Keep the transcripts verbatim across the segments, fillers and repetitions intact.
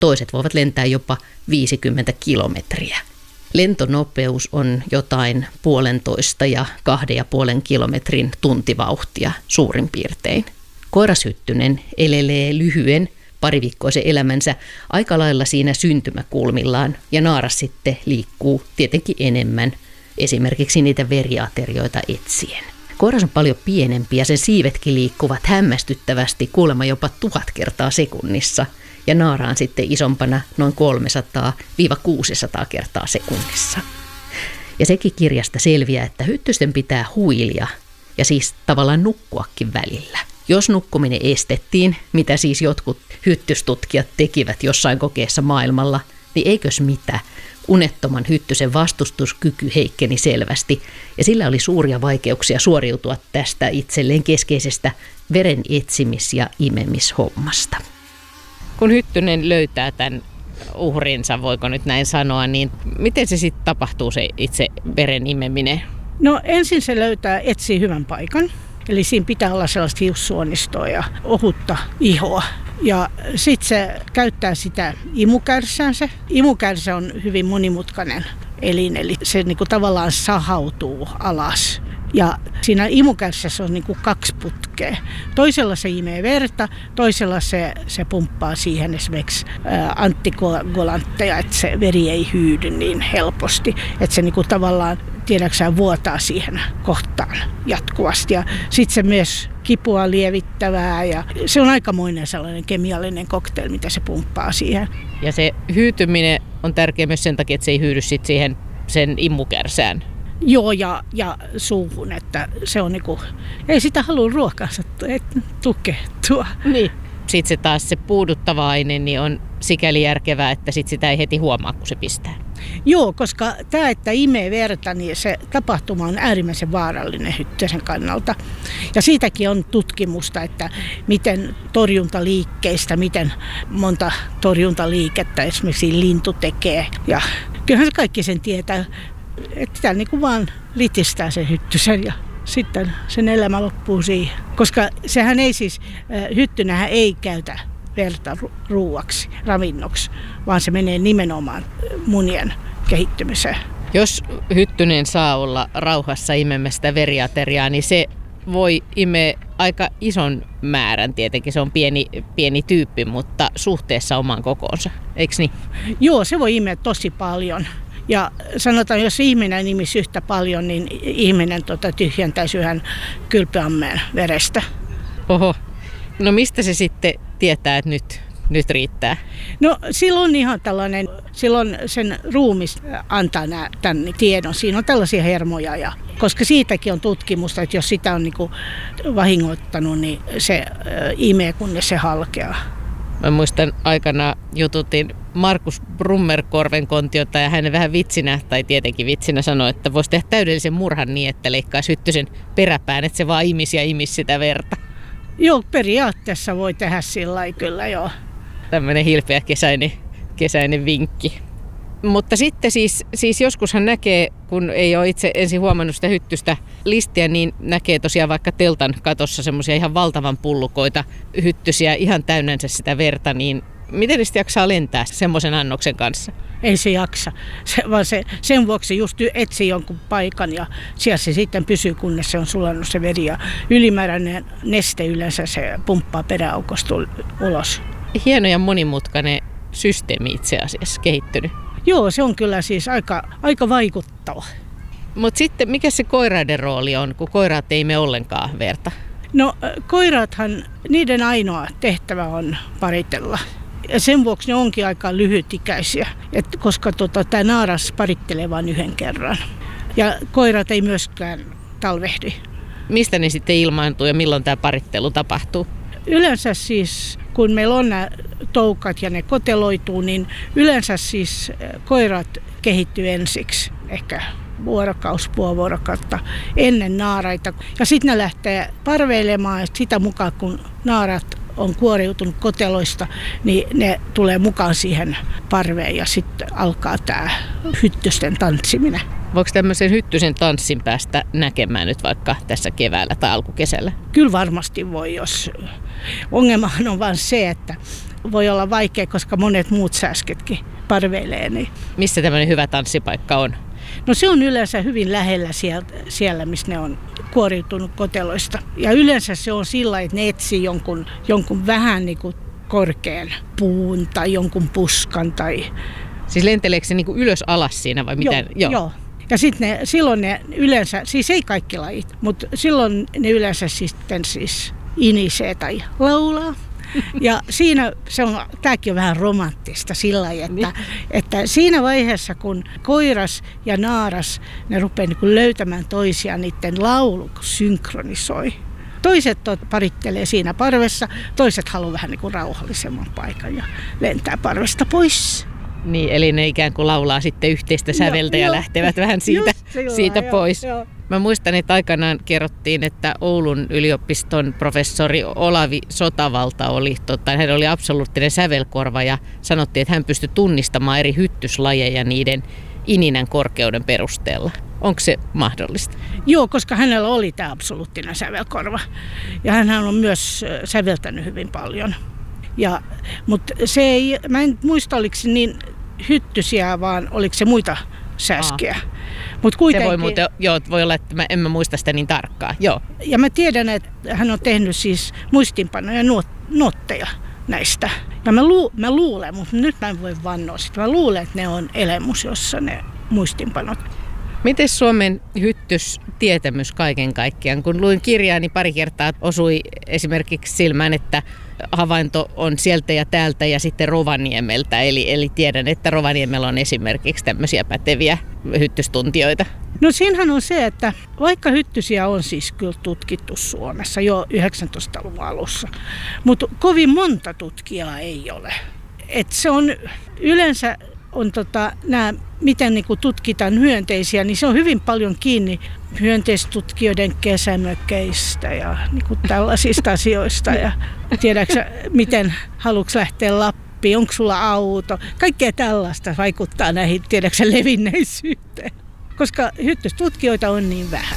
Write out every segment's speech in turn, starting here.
Toiset voivat lentää jopa viisikymmentä kilometriä. Lentonopeus on jotain puolentoista ja kahden ja puolen kilometrin tuntivauhtia suurin piirtein. Koirashyttynen elelee lyhyen pariviikkoisen elämänsä aika lailla siinä syntymäkulmillaan ja naaras sitten liikkuu tietenkin enemmän, esimerkiksi niitä veriaterioita etsien. Koiras on paljon pienempi ja sen siivetkin liikkuvat hämmästyttävästi kuulemma jopa tuhat kertaa sekunnissa ja naaraan sitten isompana noin kolmesataa kuusisataa kertaa sekunnissa. Ja sekin kirjasta selviää, että hyttysten pitää huilia ja siis tavallaan nukkuakin välillä. Jos nukkuminen estettiin, mitä siis jotkut hyttystutkijat tekivät jossain kokeessa maailmalla, niin eikös mitä? Unettoman hyttysen vastustuskyky heikkeni selvästi ja sillä oli suuria vaikeuksia suoriutua tästä itselleen keskeisestä veren etsimis- ja imemishommasta. Kun hyttynen löytää tämän uhrinsa, voiko nyt näin sanoa, niin miten se sitten tapahtuu se itse veren imeminen? No ensin se löytää, etsii hyvän paikan. Eli siinä pitää olla sellaista hiussuonistoa ja ohutta ihoa. Ja sitten se käyttää sitä imukärsäänsä. Imukärsä on hyvin monimutkainen elin, eli se niinku tavallaan sahautuu alas. Ja siinä imukärsässä on niinku kaksi putkea. Toisella se imee verta, toisella se, se pumppaa siihen esimerkiksi antikoagulantteja, että se veri ei hyydy niin helposti. Että se niinku tavallaan, tiedäksä, vuotaa siihen kohtaan jatkuvasti. Ja sitten se myös kipua lievittävää ja se on aikamoinen sellainen kemiallinen cocktail, mitä se pumppaa siihen. Ja se hyytyminen on tärkeä myös sen takia, että se ei hyydy sit siihen sen immukärsään. Joo, ja, ja suuhun, että se on niinku, ei sitä halua ruokansa tukehtua. Niin. Sitten se taas se puuduttava aine niin on sikäli järkevää, että sit sitä ei heti huomaa, kun se pistää. Joo, koska tämä, että imee verta, niin se tapahtuma on äärimmäisen vaarallinen hyttysen kannalta. Ja siitäkin on tutkimusta, että miten torjuntaliikkeistä, miten monta torjuntaliikettä esimerkiksi lintu tekee. Ja kyllähän se kaikki sen tietää, että sitä niin kuin vaan litistää sen hyttysen ja sitten sen elämä loppuu siihen. Koska sehän ei siis, hyttynähän ei käytä verta ruuaksi, ravinnoksi, vaan se menee nimenomaan munien kehittymiseen. Jos hyttynen saa olla rauhassa imemästä veriateriaa, niin se voi imeä aika ison määrän. Tietenkin se on pieni, pieni tyyppi, mutta suhteessa omaan kokoonsa, eikö niin? Joo, se voi imeä tosi paljon. Ja sanotaan, jos ihminen imisi yhtä paljon, niin ihminen tota, tyhjentäisi yhden kylpyammeen verestä. Oho. No mistä se sitten tietää, että nyt, nyt riittää? No silloin ihan tällainen, silloin sen ruumis antaa nää, tämän tiedon. Siinä on tällaisia hermoja, ja, koska siitäkin on tutkimusta, että jos sitä on niinku vahingoittanut, niin se äh, imee, kunnes se halkeaa. Mä muistan aikana jututin Markus Brummerkorvenkontiota ja hän vähän vitsinä, tai tietenkin vitsinä sanoi, että voisi tehdä täydellisen murhan niin, että leikkaisi hyttysen peräpään, että se vaan imisi ja imisi sitä verta. Joo, periaatteessa voi tehdä sillä lailla kyllä, joo. Tämmöinen hilpeä kesäinen, kesäinen vinkki. Mutta sitten siis, siis joskushan näkee, kun ei ole itse ensin huomannut sitä hyttystä listiä, niin näkee tosiaan vaikka teltan katossa semmoisia ihan valtavan pullukoita hyttysiä ihan täynnänsä sitä verta, niin miten ne sitten jaksaa lentää semmoisen annoksen kanssa? Ei se jaksa, se, vaan se, sen vuoksi just etsii jonkun paikan ja siellä se sitten pysyy, kunnes se on sulannut se veri ja ylimääräinen neste yleensä se pumppaa peräaukosta ulos. Hieno ja monimutkainen systeemi itse asiassa kehittynyt. Joo, se on kyllä siis aika, aika vaikuttava. Mutta sitten mikä se koiraiden rooli on, kun koiraat ei mene ollenkaan verta? No koirathan, niiden ainoa tehtävä on paritella. Ja sen vuoksi ne onkin aika lyhytikäisiä, et koska tota, tämä naaras parittelee vain yhden kerran. Ja koirat ei myöskään talvehdi. Mistä ne sitten ilmaantuu ja milloin tämä parittelu tapahtuu? Yleensä siis, kun meillä on nämä toukat ja ne koteloituu, niin yleensä siis koirat kehittyy ensiksi, ehkä vuorokaus, puoli vuorokautta ennen naaraita. Ja sitten ne lähtee parveilemaan, että sitä mukaan kun naarat on kuoriutunut koteloista, niin ne tulee mukaan siihen parveen ja sitten alkaa tämä hyttysten tanssiminen. Voiko tämmöisen hyttysen tanssin päästä näkemään nyt vaikka tässä keväällä tai alkukesällä? Kyllä varmasti voi, jos ongelmahan on vain se, että voi olla vaikea, koska monet muut säsketkin parveilee. Niin. Missä tämmöinen hyvä tanssipaikka on? No se on yleensä hyvin lähellä siellä, siellä missä ne on kuoriutunut koteloista. Ja yleensä se on sillä lailla, että ne etsii jonkun, jonkun vähän niin kuin korkean puun tai jonkun puskan. Tai... Siis lenteleekö se niin kuin ylös alas siinä vai miten? Joo, joo. joo. Ja sitten ne, silloin ne yleensä, siis ei kaikki lajit, mutta silloin ne yleensä sitten siis inisee tai laulaa. Ja siinä se on, tämäkin on vähän romanttista sillä lailla, että, että siinä vaiheessa kun koiras ja naaras, ne rupeaa niin kuin löytämään toisiaan, niiden laulu synkronisoi. Toiset parittelee siinä parvessa, toiset haluaa vähän niin kuin rauhallisemman paikan ja lentää parvesta pois. Niin, eli ne ikään kuin laulaa sitten yhteistä säveltä jo, ja jo, lähtevät vähän siitä, sillä, siitä jo, pois. Jo. Mä muistan, että aikanaan kerrottiin, että Oulun yliopiston professori Olavi Sotavalta oli, tota, hän oli absoluuttinen sävelkorva ja sanottiin, että hän pystyi tunnistamaan eri hyttyslajeja niiden ininän korkeuden perusteella. Onko se mahdollista? Joo, koska hänellä oli tämä absoluuttinen sävelkorva ja hän on myös säveltänyt hyvin paljon. Ja, mutta se ei, mä en muista, oliko se niin hyttysiä, vaan oliko se muita säskiä. Mut kuitenkin, se voi, muuten, joo, voi olla, että mä en mä muista sitä niin tarkkaan. Joo. Ja mä tiedän, että hän on tehnyt siis muistinpanoja, nuot, nuotteja näistä. Ja mä, lu, mä luulen, mutta nyt mä en voi vannoa sitä. Mä luulen, että ne on elemus, jossa ne muistinpanot. Miten Suomen hyttystietämys kaiken kaikkiaan? Kun luin kirjaa, niin pari kertaa osui esimerkiksi silmään, että havainto on sieltä ja täältä ja sitten Rovaniemeltä. Eli, eli tiedän, että Rovaniemellä on esimerkiksi tämmöisiä päteviä hyttystuntijoita. No siinähän on se, että vaikka hyttysiä on siis kyllä tutkittu Suomessa jo yhdeksäntoistaluvun alussa, mutta kovin monta tutkijaa ei ole. Et se on yleensä on tota, nämä, miten niin kuin tutkitaan hyönteisiä, niin se on hyvin paljon kiinni hyönteistutkijoiden kesämökkeistä ja niin kuin tällaisista asioista. Ja tiedätkö, miten haluatko lähteä Lappiin, onko sulla auto? Kaikkea tällaista vaikuttaa näihin, tiedätkö, levinneisyyteen, koska hyttystutkijoita on niin vähän.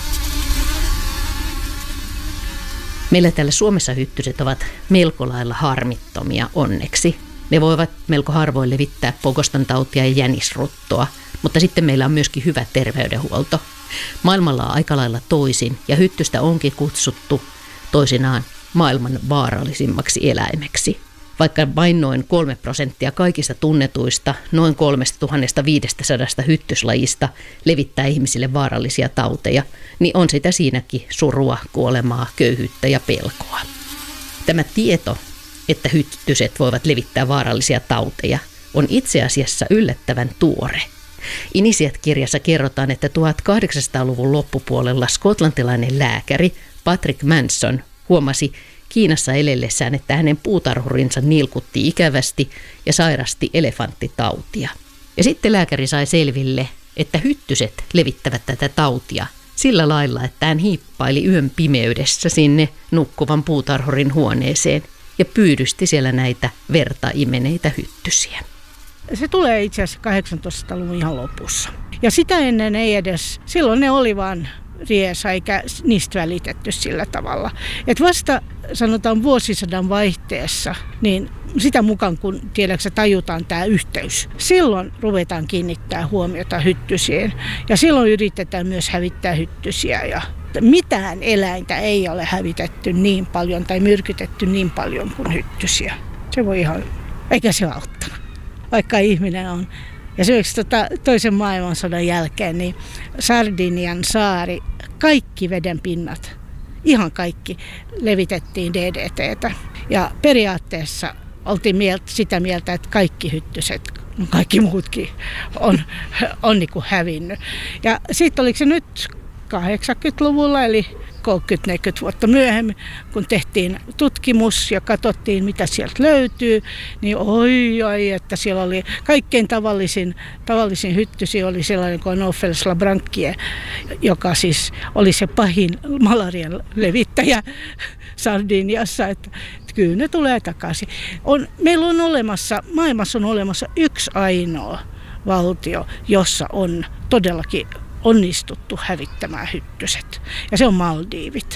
Meillä täällä Suomessa hyttyset ovat melko lailla harmittomia onneksi. Ne voivat melko harvoin levittää pogostan tautia ja jänisruttoa, mutta sitten meillä on myöskin hyvä terveydenhuolto. Maailmalla on aika lailla toisin ja hyttystä onkin kutsuttu toisinaan maailman vaarallisimmaksi eläimeksi. Vaikka vain noin kolme prosenttia kaikista tunnetuista noin kolmetuhattaviisisataa hyttyslajista levittää ihmisille vaarallisia tauteja, niin on sitä siinäkin surua, kuolemaa, köyhyyttä ja pelkoa. Tämä tieto, että hyttyset voivat levittää vaarallisia tauteja, on itse asiassa yllättävän tuore. Inisiat-kirjassa kerrotaan, että tuhatkahdeksansataaluvun loppupuolella skotlantilainen lääkäri Patrick Manson huomasi Kiinassa elellessään, että hänen puutarhurinsa nilkutti ikävästi ja sairasti elefanttitautia. Ja sitten lääkäri sai selville, että hyttyset levittävät tätä tautia sillä lailla, että hän hiippaili yön pimeydessä sinne nukkuvan puutarhurin huoneeseen ja pyydysti siellä näitä verta imeneitä hyttysiä. Se tulee itse asiassa kahdeksantoistaluvun ihan lopussa. Ja sitä ennen ei edes, silloin ne oli vaan riesa eikä niistä välitetty sillä tavalla. Et vasta sanotaan vuosisadan vaihteessa, niin sitä mukaan kun tiedätkö, tajutaan tämä yhteys, silloin ruvetaan kiinnittää huomiota hyttysiin. Ja silloin yritetään myös hävittää hyttysiä ja mitään eläintä ei ole hävitetty niin paljon tai myrkytetty niin paljon kuin hyttysiä. Se voi ihan, eikä se auttanut, vaikka ihminen on. Ja esimerkiksi tota, toisen maailmansodan jälkeen niin Sardinian saari, kaikki vedenpinnat, ihan kaikki levitettiin D D T:tä. Ja periaatteessa oltiin mieltä, sitä mieltä, että kaikki hyttyset, kaikki muutkin on, on niin kuin hävinnyt. Ja sitten oliko se nyt kahdeksankymmentäluvulla, eli kolmekymmentä neljäkymmentä vuotta myöhemmin, kun tehtiin tutkimus ja katsottiin, mitä sieltä löytyy, niin oi, oi että siellä oli kaikkein tavallisin, tavallisin hyttysi oli sellainen kuin Anopheles labranchie, joka siis oli se pahin malarian levittäjä Sardiniassa, että, että kyllä ne tulee takaisin. On, meillä on olemassa, maailmassa on olemassa yksi ainoa valtio, jossa on todellakin onnistuttu hävittämään hyttyset. Ja se on Maldiivit.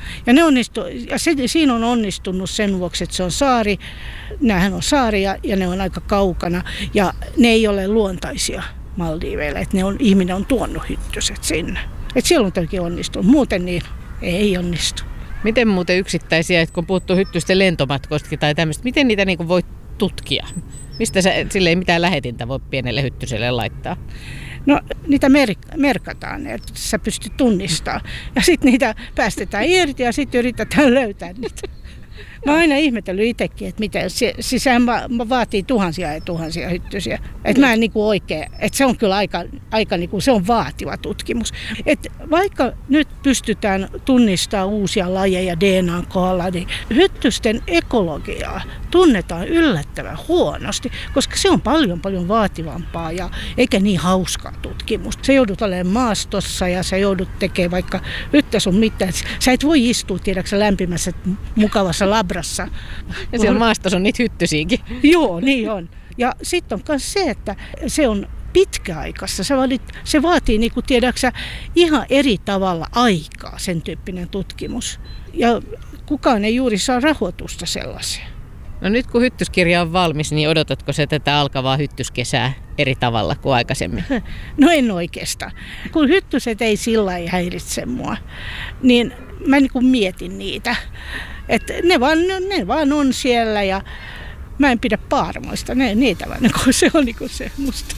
Ja, ne onnistu, ja se, siinä on onnistunut sen vuoksi, että se on saari. Nämähän on saaria ja ne on aika kaukana ja ne ei ole luontaisia Maldiiveille, että ne on, ihminen on tuonut hyttyset sinne. Että siellä on toki onnistunut, muuten niin ei onnistu. Miten muuten yksittäisiä, että kun puhuttu hyttysten lentomatkoistakin tai tämmöistä, miten niitä niin kuin voi tutkia? Mistä sä, sille ei mitään lähetintä voi pienelle hyttyselle laittaa? No niitä mer- merkataan, että sä pystyt tunnistamaan. Ja sitten niitä päästetään irti ja sitten yritetään löytää niitä. Mä oon aina ihmetellyt itsekin, että miten se, siis sehän vaatii tuhansia ja tuhansia hyttysiä. Että mä en niinku oikein, että se on kyllä aika, aika niinku, se on vaativa tutkimus. Et vaikka nyt pystytään tunnistamaan uusia lajeja D N A:n kohdalla, niin hyttysten ekologiaa tunnetaan yllättävän huonosti, koska se on paljon paljon vaativampaa ja eikä niin hauskaa tutkimusta. Se joudut olemaan maastossa ja sä joudut tekemään vaikka hyttä on mitään. Sä et voi istua tiedäksä lämpimässä mukavassa labrassa. Ja siellä maastossa on niitä hyttysiäkin. Joo, niin on. Ja sitten on myös se, että se on pitkäaikaista. Se, se vaatii, niin kuin tiedäksä, ihan eri tavalla aikaa, sen tyyppinen tutkimus. Ja kukaan ei juuri saa rahoitusta sellaiseen. No nyt kun hyttyskirja on valmis, niin odotatko se tätä alkavaa hyttyskesää eri tavalla kuin aikaisemmin? No en oikeastaan. Kun hyttyset ei sillä lailla häiritse mua, niin mä niin kuin mietin niitä. Että ne vaan, ne vaan on siellä ja mä en pidä paarmoista. Ne, niitä vaan, kun se on niin kuin se musta.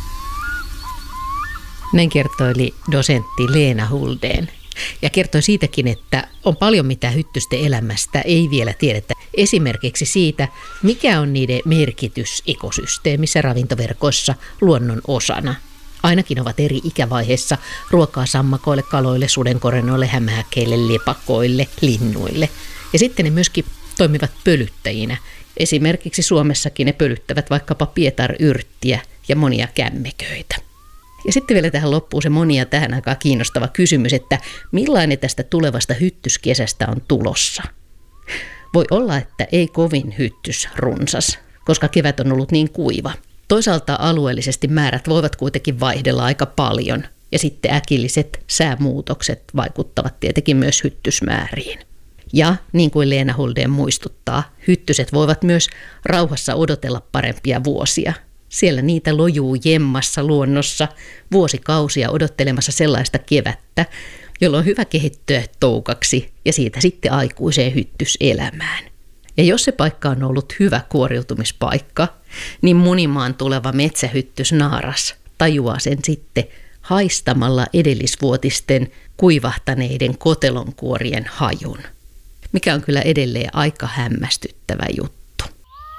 Näin kertoili dosentti Leena Huldén. Ja kertoi siitäkin, että on paljon mitä hyttysten elämästä ei vielä tiedetä. Esimerkiksi siitä, mikä on niiden merkitys ekosysteemissä, ravintoverkoissa, luonnon osana. Ainakin ovat eri ikävaiheessa ruokaa sammakoille, kaloille, sudenkorennoille, hämähäkeille, lepakoille, linnuille. Ja sitten ne myöskin toimivat pölyttäjinä. Esimerkiksi Suomessakin ne pölyttävät vaikkapa pietaryrttiä ja monia kämmeköitä. Ja sitten vielä tähän loppuun se monia tähän aikaan kiinnostava kysymys, että millainen tästä tulevasta hyttyskesästä on tulossa? Voi olla, että ei kovin hyttysrunsas, koska kevät on ollut niin kuiva. Toisaalta alueellisesti määrät voivat kuitenkin vaihdella aika paljon, ja sitten äkilliset säämuutokset vaikuttavat tietenkin myös hyttysmääriin. Ja niin kuin Leena Huldén muistuttaa, hyttyset voivat myös rauhassa odotella parempia vuosia. Siellä niitä lojuu jemmassa luonnossa vuosikausia odottelemassa sellaista kevättä, jolloin on hyvä kehittyä toukaksi ja siitä sitten aikuiseen hyttyselämään. Ja jos se paikka on ollut hyvä kuoriutumispaikka, niin munimaan tuleva metsähyttysnaaras tajuaa sen sitten haistamalla edellisvuotisten kuivahtaneiden kotelonkuorien hajun, mikä on kyllä edelleen aika hämmästyttävä juttu.